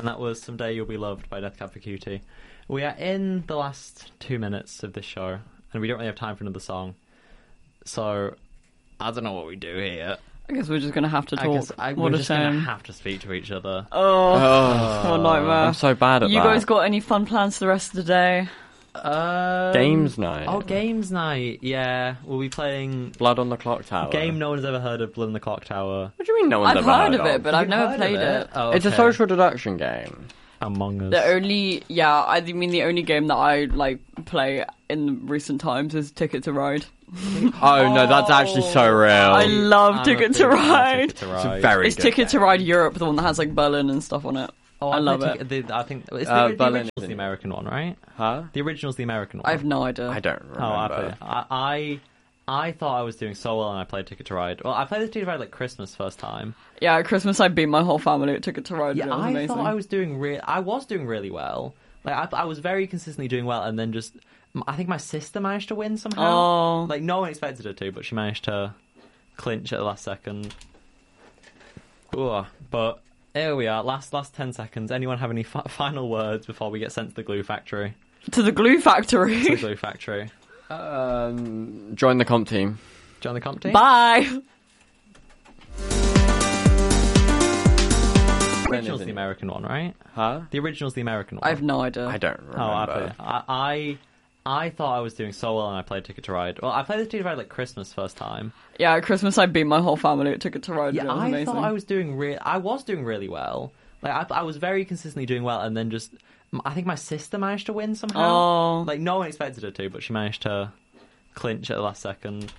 And that was Someday You'll Be Loved by Death Cab for Cutie. We are in the last 2 minutes of this show, and we don't really have time for another song. So, I don't know what we do here. I guess we're just going to have to talk. We're just going to have to speak to each other. Oh, what a nightmare. I'm so bad at that. You guys got any fun plans for the rest of the day? Games night. Oh, games night. Yeah, we'll be playing Blood on the Clock Tower. game no one's ever heard of, Blood on the Clock Tower. What do you mean no one's I've ever heard of it, but I've never played it. Oh, It's a okay. social deduction game. Among Us. The only game that I play in recent times is Ticket to Ride. Oh no, that's actually so real. I love Ticket to Ride. It's very It's good Ticket to game. Ride Europe, the one that has like Berlin and stuff on it. Oh, I love it. I think it's the Berlin original's is the American one, right? Huh? The original's the American one. I have no idea. I don't remember. I thought I was doing so well and I played Ticket to Ride. Well, I played the Ticket to Ride like Christmas first time. Yeah, at Christmas I beat my whole family at Ticket to Ride. Yeah, It was I amazing. thought I was doing really well. Like I was very consistently doing well, and then just I think my sister managed to win somehow. Oh. Like no one expected her to, but she managed to clinch at the last second. Ooh, but here we are. Last 10 seconds. Anyone have any final words before we get sent to the glue factory? To the glue factory. To the glue factory. Join the comp team. Join the comp team. Bye. The original's the American one, right? Huh? The original's the American one. I have no idea. I don't remember. I thought I was doing so well and I played Ticket to Ride. Well, I played the Ticket to Ride like Christmas first time. Yeah, at Christmas I beat my whole family at Ticket to Ride. Yeah, It was I amazing. thought I was doing really well. Like I was very consistently doing well, and then just I think my sister managed to win somehow. Oh. Like no one expected her to, but she managed to clinch at the last second.